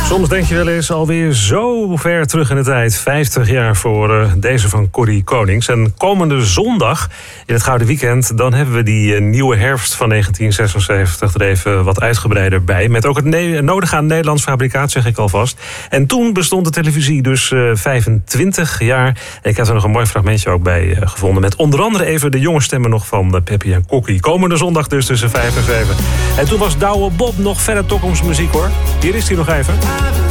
Soms denk je wel eens alweer zo ver terug in de tijd. 50 jaar voor deze van Corrie Konings. En komende zondag, in het Gouden Weekend, dan hebben we die nieuwe herfst van 1976 er even wat uitgebreider bij. Met ook het nodige aan Nederlands fabrikaat, zeg ik alvast. En toen bestond de televisie dus 25 jaar. En ik heb er nog een mooi fragmentje ook bij gevonden. Met onder andere even de jonge stemmen nog van Peppy en Kokkie. Komende zondag dus tussen 5 en 7. En toen was Douwe Bob nog verder Tokkums muziek hoor. Hier is hij nog even.